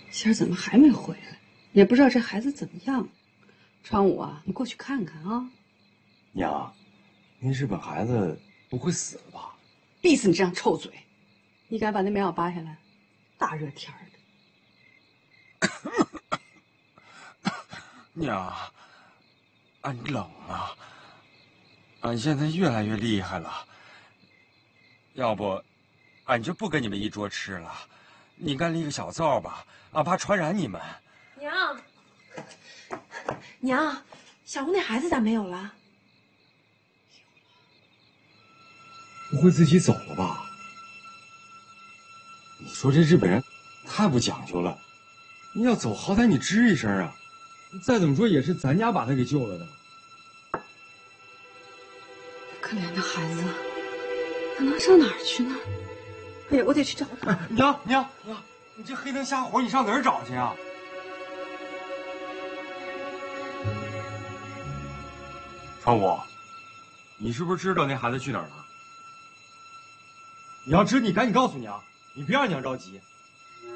仙儿怎么还没回来？也不知道这孩子怎么样。川武啊，你过去看看啊。 娘，您日本孩子不会死了吧？ 闭死你这张臭嘴！你敢把那棉袄扒下来？大热天的。 娘，俺冷啊，俺现在越来越厉害了。要不，俺就不跟你们一桌吃了。你干立个小灶吧，俺怕传染你们。 娘，娘，小红那孩子咋没有了？ 不会自己走了吧？你说这日本人太不讲究了，你要走好歹你吱一声啊！再怎么说也是咱家把他给救了的。 可怜的孩子，他能上哪儿去呢？哎呀，我得去找他。 娘，你这黑灯瞎火，你上哪儿找去啊？川武，你是不是知道那孩子去哪儿了？你要知，你赶紧告诉娘，你别让娘着急。